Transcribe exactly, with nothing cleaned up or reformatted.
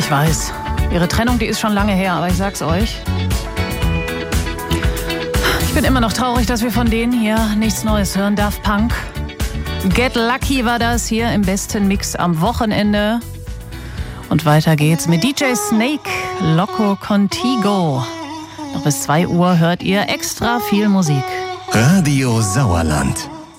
Ich weiß, ihre Trennung, die ist schon lange her, aber ich sag's euch. Ich bin immer noch traurig, dass wir von denen hier nichts Neues hören. Daft Punk. Get Lucky war das hier im besten Mix am Wochenende. Und weiter geht's mit D J Snake, Loco Contigo. Noch bis zwei Uhr hört ihr extra viel Musik. Radio Sauerland.